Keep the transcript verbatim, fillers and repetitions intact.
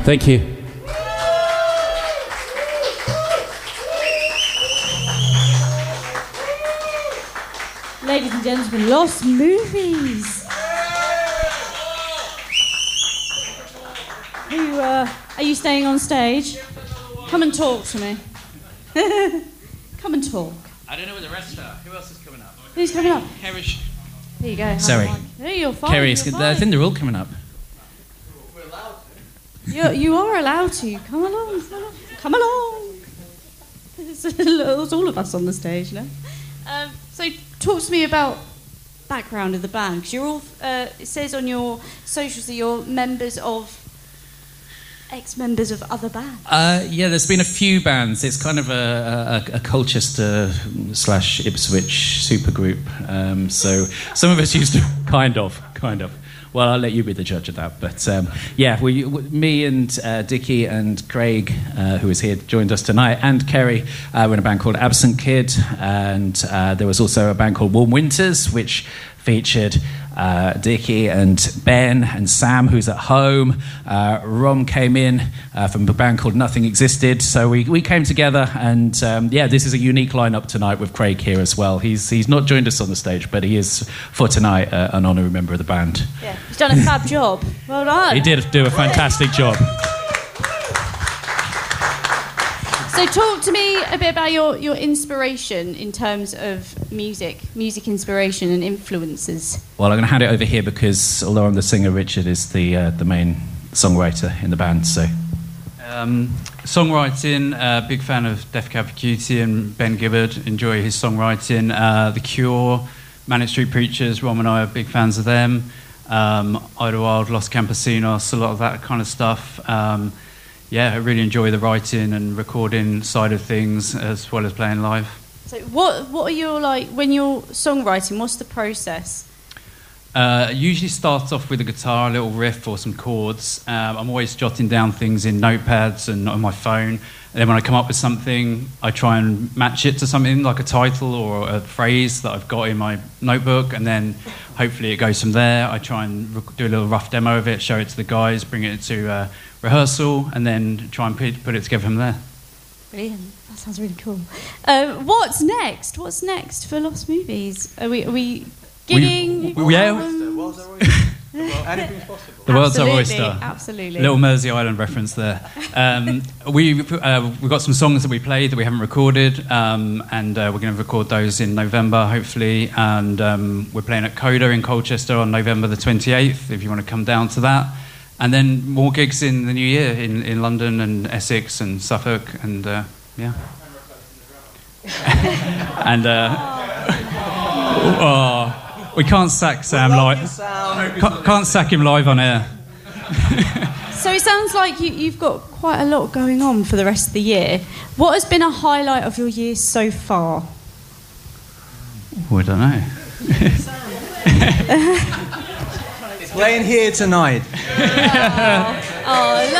Thank you. Ladies and gentlemen, Lost Movies. Who uh, are you staying on stage? Come and talk to me. Come and talk. I don't know where the rest are. Who else is coming up? Who's coming up? Kerry. There you go. Sorry. Hey, you're fine. Kerry, you're I fine. think they're all coming up. We're allowed to. You're, you are allowed to. Come along. Come along. Come along. There's, there's all of us on the stage now. Um, so talk to me about background of the band. 'Cause you're all. Uh, it says on your socials that you're members of. Ex-members of other bands. Uh, yeah, there's been a few bands. It's kind of a, a, a Colchester slash Ipswich supergroup. Um, so some of us used to kind of, kind of. Well, I'll let you be the judge of that. But um, yeah, we, me and uh, Dickie and Craig, uh, who is here, joined us tonight, and Kerry uh, were in a band called Absent Kid, and uh, there was also a band called Warm Winters, which featured uh, Dickie and Ben and Sam, who's at home. Uh, Rom came in uh, from a band called Nothing Existed. So we, we came together, and um, yeah, this is a unique lineup tonight with Craig here as well. He's he's not joined us on the stage, but he is for tonight uh, an honorary member of the band. Yeah, he's done a fab job. Well done. He did do a fantastic job. So talk to me a bit about your, your inspiration in terms of music, music inspiration and influences. Well, I'm going to hand it over here because although I'm the singer, Richard is the uh, the main songwriter in the band. So, um, songwriting, uh, big fan of Def Cab for Cutie and Ben Gibbard. Enjoy his songwriting. Uh, the Cure, Manic Street Preachers. Rom and I are big fans of them. Um, Idlewild, Los Campesinos, a lot of that kind of stuff. Um, yeah, I really enjoy the writing and recording side of things as well as playing live. So what what are your, like, when you're songwriting, what's the process? Uh, it usually starts off with a guitar, a little riff or some chords. Um, I'm always jotting down things in notepads and on my phone. And then when I come up with something, I try and match it to something like a title or a phrase that I've got in my notebook, and then hopefully it goes from there. I try and rec- do a little rough demo of it, show it to the guys, bring it to uh, rehearsal, and then try and put, put it together from there. Brilliant. That sounds really cool. Uh, what's next? What's next for Lost Movies? Are we, are we gigging? We, we, yeah. Um, World's our oyster. Well, anything's possible. The world's our Absolutely, oyster. absolutely. Little Mersey Island reference there. Um, we, uh, we've got some songs that we played that we haven't recorded, um, and uh, we're going to record those in November, hopefully. And um, we're playing at Coda in Colchester on November the twenty-eighth, if you want to come down to that. And then more gigs in the new year in, in London and Essex and Suffolk, and uh, yeah. and uh, oh. We can't sack Sam live. Can't, can't sack him live on air. So it sounds like you, you've got quite a lot going on for the rest of the year. What has been a highlight of your year so far? Oh, I don't know. It's playing here tonight. Oh, oh